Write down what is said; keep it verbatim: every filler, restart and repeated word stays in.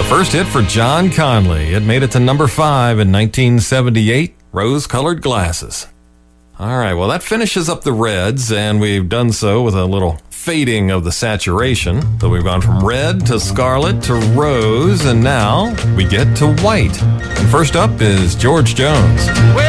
First hit for John Conley. It made it to number five in nineteen seventy-eight, Rose-Colored Glasses. All right, well, that finishes up the reds, and we've done so with a little fading of the saturation. So we've gone from red to scarlet to rose, and now we get to white. And first up is George Jones.